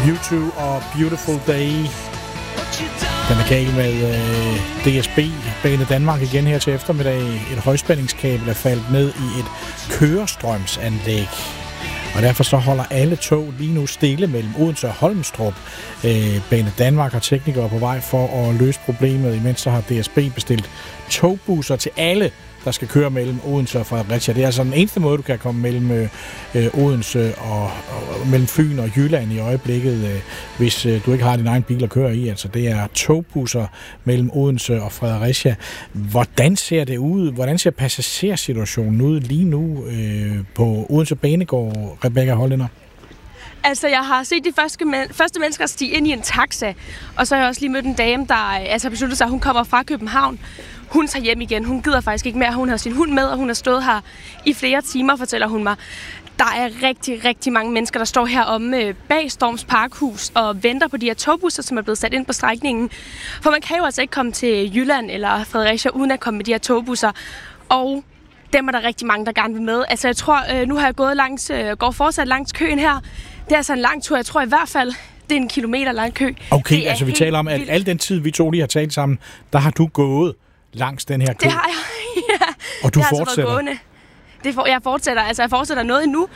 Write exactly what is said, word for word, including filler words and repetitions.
U to og Beautiful Day. Den er gal med øh, D S B, Bane Danmark igen her til eftermiddag. Et højspændingskabel er faldet ned i et kørestrømsanlæg. Og derfor så holder alle tog lige nu stille mellem Odense og Holmstrup. Øh, Bane Danmark har teknikere på vej for at løse problemet. Imens så har D S B bestilt togbusser til alle, der skal køre mellem Odense og Fredericia. Det er altså den eneste måde, du kan komme mellem øh, Odense og, og mellem Fyn og Jylland i øjeblikket, øh, hvis øh, du ikke har din egen bil at køre i. Altså, det er togbusser mellem Odense og Fredericia. Hvordan ser det ud? Hvordan ser passagersituationen ud lige nu øh, på Odense Banegård, Rebecca Hollænder? Altså, jeg har set de første, men- første mennesker stige ind i en taxa, og så har jeg også lige mødt en dame, der altså, besluttet sig, at hun kommer fra København. Hun tager hjem igen. Hun gider faktisk ikke mere. Hun har sin hund med, og hun har stået her i flere timer, fortæller hun mig. Der er rigtig, rigtig mange mennesker, der står her om bag Storms Parkhus og venter på de her togbusser, som er blevet sat ind på strækningen. For man kan jo altså ikke komme til Jylland eller Fredericia uden at komme med de her togbusser. Og dem er der rigtig mange, der gerne vil med. Altså, jeg tror, nu har jeg gået langs, går fortsat langs køen her. Det er altså en lang tur. Jeg tror i hvert fald, det er en kilometer lang kø. Okay, altså vi taler om, at vildt. Al den tid, vi to lige har talt sammen, der har du gået langs den her kø. Det har jeg, ja. Og du jeg fortsætter? Altså det for, jeg fortsætter, altså jeg fortsætter noget endnu.